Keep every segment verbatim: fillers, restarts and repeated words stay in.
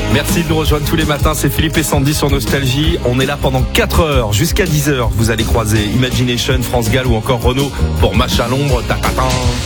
Merci de nous rejoindre tous les matins, c'est Philippe et Sandy sur Nostalgie. On est là pendant quatre heures, jusqu'à dix heures. Vous allez croiser Imagination, France Gall ou encore Renaud pour Match à l'ombre. Ta-ta-ta.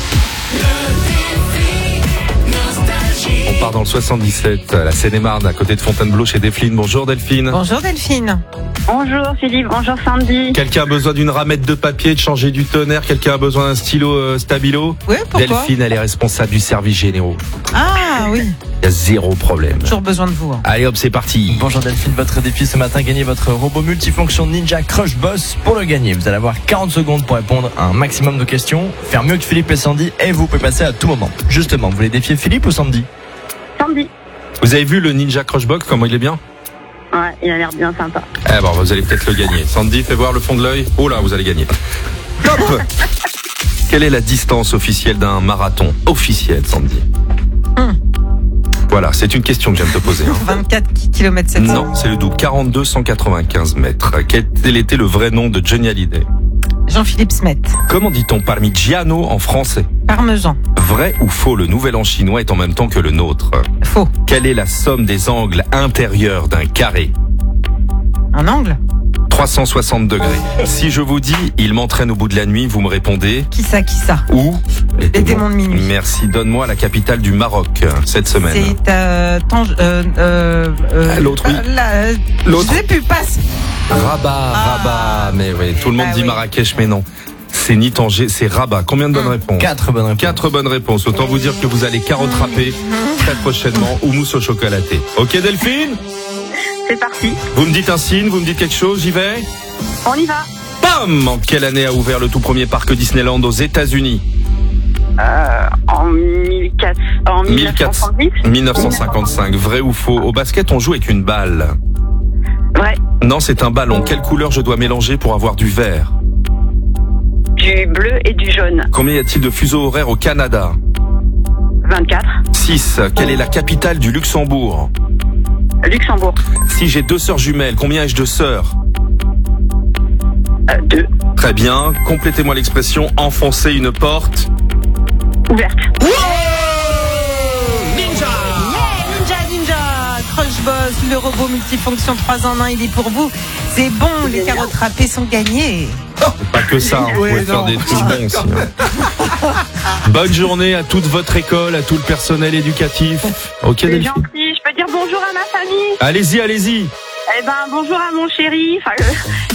On part dans le soixante-dix-sept, à la Seine-et-Marne, à côté de Fontainebleau chez Delphine. Bonjour Delphine. Bonjour Delphine. Bonjour Philippe, bonjour Sandy. Quelqu'un a besoin d'une ramette de papier, de changer du tonnerre? Quelqu'un a besoin d'un stylo euh, Stabilo? Oui, pourquoi? Delphine, elle est responsable du service généraux. Ah oui, Il y a zéro problème. toujours besoin de vous. hein. Allez hop, c'est parti. Bonjour Delphine, votre défi ce matin, gagnez votre robot multifonction Ninja Crush Boss. Pour le gagner, vous allez avoir quarante secondes pour répondre à un maximum de questions, faire mieux que Philippe et Sandy, et vous pouvez passer à tout moment. Justement, vous voulez défier Philippe ou Sandy? Sandy. Vous avez vu le Ninja Crush Box, comment il est bien? Ouais, il a l'air bien sympa. Eh bon, vous allez peut-être le gagner. Sandy, fais voir le fond de l'œil. Oh là, vous allez gagner. Top. Quelle est la distance officielle d'un marathon? Officiel, Sandy. Hum. Voilà, c'est une question que j'aime te poser. hein. vingt-quatre kilomètres sept cents. Non, c'est le double. quarante-deux cent quatre-vingt-quinze mètres. Quel était le vrai nom de Johnny Hallyday? Jean-Philippe Smet. Comment dit-on Parmigiano en français? Parmesan. Vrai ou faux, le nouvel an chinois est en même temps que le nôtre? Faux. Quelle est la somme des angles intérieurs d'un carré? Un angle. trois cent soixante degrés. Si je vous dis, il m'entraîne au bout de la nuit, vous me répondez Qui ça, qui ça? où? Les démons de minuit. Merci. Donne-moi la capitale du Maroc cette semaine. C'est euh, Tange- euh, euh, euh, Ah, l'autre, oui. euh, la- euh, L'autre. Je sais plus, passe. Rabat, Ah. Rabat. Mais oui, tout le monde Ah dit oui. Marrakech, mais non. C'est ni Tanger, c'est Rabat. Combien de bonnes Hum. réponses? Quatre bonnes réponses. Quatre bonnes réponses. Autant vous dire que vous allez carotte râpée très prochainement ou mousse au chocolaté. Ok Delphine? C'est parti, Vous me dites un signe, vous me dites quelque chose, j'y vais? on y va. Bam! En quelle année a ouvert le tout premier parc Disneyland aux États-Unis? Euh, en mille quatre cents, en mille quatre cents. mille neuf cent dix. mille neuf cent cinquante-cinq. Vrai ou faux? Au basket, on joue avec une balle. Vrai, Non, c'est un ballon. Quelle couleur je dois mélanger pour avoir du vert? du bleu et du jaune. Combien y a-t-il de fuseaux horaires au Canada? vingt-quatre. six. Quelle est la capitale du Luxembourg? Luxembourg. Si j'ai deux sœurs jumelles, combien ai-je de sœurs? Euh, deux. Très bien. Complétez-moi l'expression enfoncer une porte. Ouverte. Ninja! Ninja, Ninja, Crush Boss, le robot multifonction trois en un, il est pour vous. C'est bon, les carottes râpées sont gagnées. Pas que ça, on Ouais, pouvait faire non. des trucs bons aussi. hein. Bonne journée à toute votre école, à tout le personnel éducatif. Ok C'est Delphine? gentil, je peux dire bonjour à ma famille. Allez-y, allez-y. Eh ben, bonjour à mon chéri. Enfin, euh,